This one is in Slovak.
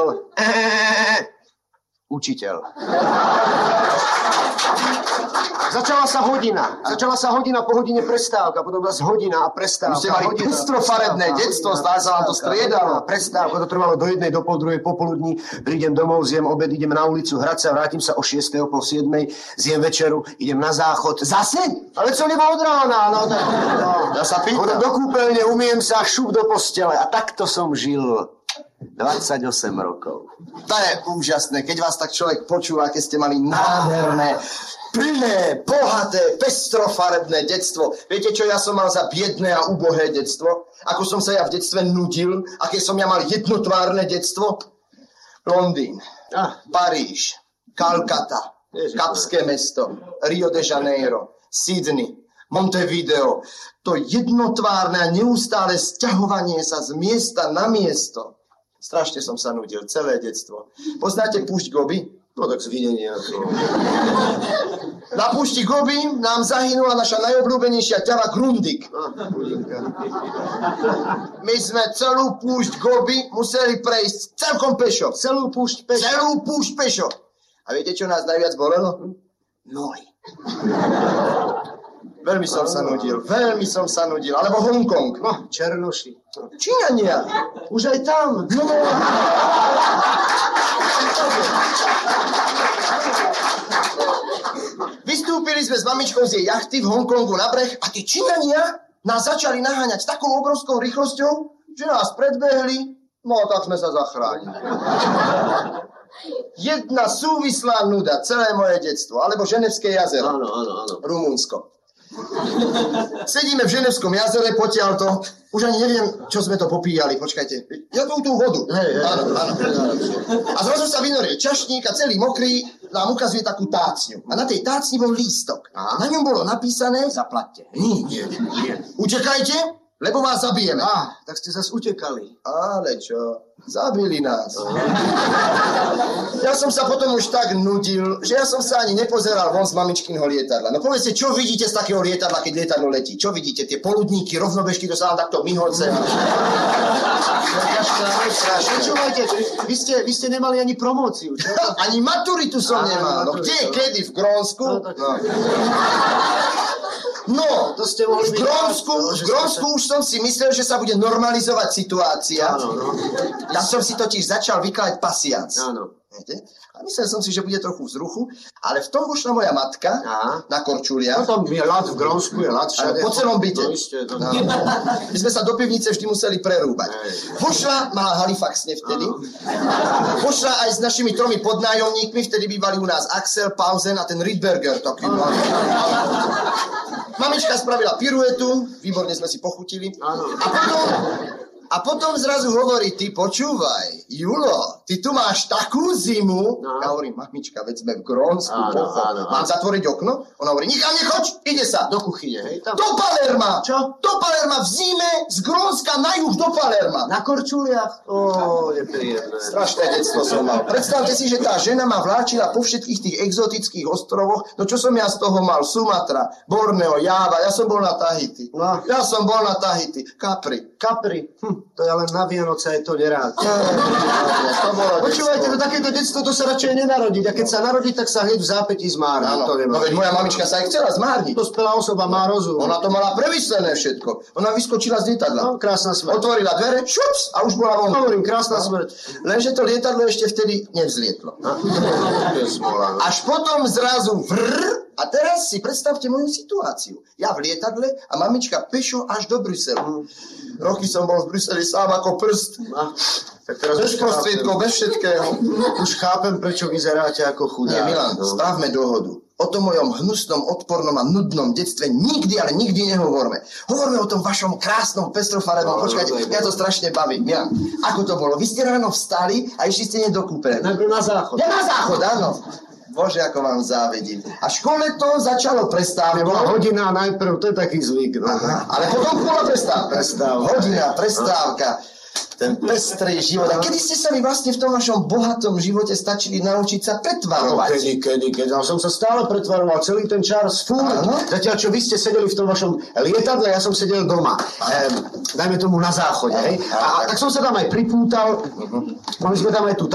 učiteľ. Učiteľ. Začala sa hodina, po hodine prestávka, potom zase hodina a prestávka. Už ste mali pestrofarebné detstvo, stále sa vám to striedalo. Prestávka, to trvalo do 1, do 2:30 popoludní, prídem domov, zjem obed, idem na ulicu hrať sa, vrátim sa o 6, o 6:30, zjem večeru, idem na záchod. Zase? Ale co nebo od rána? Ja sa pýtam. Hodem do kúpeľne, umiem sa, šup do postele a takto som žil 28 rokov. To je úžasné, keď vás tak človek počúva, keď ste mali nádherné, plné, bohaté, pestrofarebné detstvo. Viete, čo ja som mal za biedné a ubohé detstvo? Ako som sa ja v detstve nudil? Aké som ja mal jednotvárne detstvo? Londýn, Paríž, Kalkata, Kapské mesto, Rio de Janeiro, Sydney, Montevideo. To jednotvárne a neustále sťahovanie sa z miesta na miesto. Strašne som sa nudil, celé detstvo. Poznáte púšť Gobi? No tak zvinenia. Na púšti Gobi nám zahynula naša najobľúbenejšia ťava Grundig. My sme celú púšť Gobi museli prejsť celkom pešo. Celú púšť pešo. A viete, čo nás najviac bolelo? Nohy. Veľmi som sa nudil. Alebo Hongkong. No, Černoši. Číňania. Už aj tam. No. Vystúpili sme s mamičkou z jej jachty v Hongkongu na breh a tí Číňania nás začali naháňať s takou obrovskou rýchlosťou, že nás predbehli, no a tak sme sa zachránili. Jedna súvislá nuda, celé moje detstvo, alebo Ženevské jazero. Áno. Rumunsko. Sedíme v Ženevskom jazere, potiaľto. Už ani neviem, čo sme to popíjali. Počkajte. Ja tú vodu. Áno. A zrazu sa vynorie čašník a celý mokrý nám ukazuje takú tácňu. A na tej tácni bol lístok. A na ňom bolo napísané... Zaplaťte. Nie. Utekajte, lebo vás zabijeme. Tak ste zase utekali. Ale čo? Zabili nás. Ja som sa potom už tak nudil, že ja som sa ani nepozeral von z mamičkynho lietadla. No povedzte, čo vidíte z takého lietadla, keď lietadlo letí? Čo vidíte? Tie poludníky, rovnobežky, to sa vám takto myhoce. Počúvajte, vy ste nemali ani promóciu, čo? Ani maturitu som nemal. No kde, kedy? V Grónsku? No, to ste mohli v Grónsku už som si myslel, že sa bude normalizovať situácia. Ja som si totiž začal vykladať pasiac. Áno. A myslel som si, že bude trochu vzruchu, ale v tom vošla moja matka na korčuliach. No tam je ľad v Grónsku, je ľad všade. Po celom byte. No. My sme sa do pivnice vždy museli prerúbať. Vošla, mala Halifax vtedy. Vošla aj s našimi 3 podnájomníkmi, vtedy bývali u nás Axel, Pausen a ten Rydberger. Taký. Mamička spravila piruetu, výborne sme si pochutili. A potom zrazu hovorí, ty počúvaj, Julo, ty tu máš takú zimu. Ja hovorím, mamička, veď sme v Grónsku. Mám zatvoriť okno? Ona hovorí, nikam nechoď, ide sa. Do kuchyne, hej? Tam. Do Palerma. Čo? Do Palerma v zime, z Grónska na juh do Palerma. Na korčuliach? Nepríjemné. Strašné detstvo som mal. Predstavte si, že tá žena ma vláčila po všetkých tých exotických ostrovoch. No čo som ja z toho mal? Sumatra, Borneo, Jáva, ja som bol na Tahiti. Capri. To ja len na Vianoce aj to nerád. Počúvajte, to takéto detstvo, to sa radšej nenarodiť. A keď sa narodí, tak sa hneď v zápätí zmárni. No veď moja mamička sa aj chcela zmárniť. Dospelá osoba má rozum. Ona to mala premyslené všetko. Ona vyskočila z lietadla. No, krásna smrť. Otvorila dvere, šups, a už bola von. Hovorím, krásna smrť. Lenže to lietadlo ešte vtedy nevzlietlo. Až potom zrazu a teraz si predstavte moju situáciu. Ja v lietadle a mamička pešo až do Bruselu. Roky som bol v Bruseli sám ako prst. Tak teraz bez prostriedkov, bez všetkého. Už chápem, prečo vyzeráte ako chudák. Nie, Milan, spravme dohodu. O tom mojom hnusnom, odpornom a nudnom detstve nikdy, ale nikdy nehovorme. Hovorme o tom vašom krásnom, pestrofarebnom. Počkajte, mňa to strašne baví. Milan, ako to bolo? Vy ste ráno vstali a išli ste do kúpeľne. Najprv na záchod. Ja na záchod, áno. Bože, ako vám závidím. A škole to začalo prestávkou. Bola hodina najprv, to je taký zvyk. No. Ale potom bola prestávka. Hodina, prestávka. Ten pestrý život. A kedy ste sa mi vlastne v tom vašom bohatom živote stačili naučiť sa pretvarovať? Kedy. Ja som sa stále pretvaroval celý ten čas furt. Zatiaľ, čo vy ste sedeli v tom vašom lietadle, ja som sedel doma. Dajme tomu na záchode. Hej? A tak som sa tam aj pripútal. Mali sme tam aj tú